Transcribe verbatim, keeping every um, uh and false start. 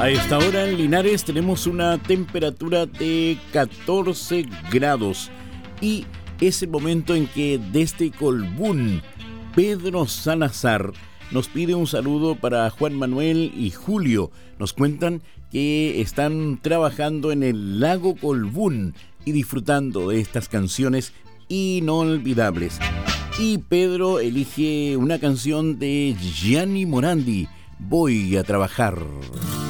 A esta hora en Linares tenemos una temperatura de catorce grados y es el momento en que desde Colbún, Pedro Salazar nos pide un saludo para Juan Manuel y Julio. Nos cuentan que están trabajando en el lago Colbún y disfrutando de estas canciones inolvidables. Y Pedro elige una canción de Gianni Morandi, Voy a trabajar.